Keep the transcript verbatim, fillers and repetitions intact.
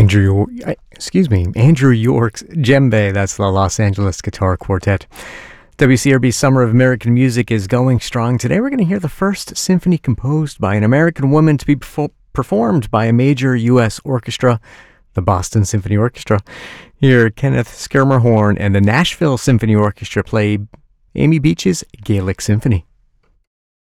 Andrew, excuse me, Andrew York's Djembe. That's the Los Angeles Guitar Quartet. W C R B Summer of American Music is going strong. Today we're going to hear the first symphony composed by an American woman to be perfor- performed by a major U S orchestra, the Boston Symphony Orchestra. Here, Kenneth Schermerhorn and the Nashville Symphony Orchestra play Amy Beach's Gaelic Symphony.